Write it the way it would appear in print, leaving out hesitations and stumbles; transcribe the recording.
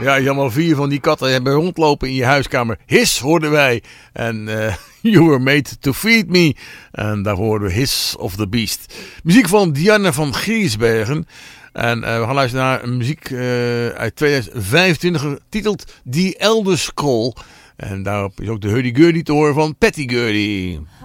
Ja, jammer 4 van die katten hebben rondlopen in je huiskamer. Hiss hoorden wij. En You Were Made to Feed Me. En daar hoorden we Hiss of the Beast. Muziek van Dianne van Giersbergen. En we gaan luisteren naar muziek uit 2025 getiteld The Elder Scroll. En daarop is ook de hurdy-gurdy te horen van Patty Gurdy.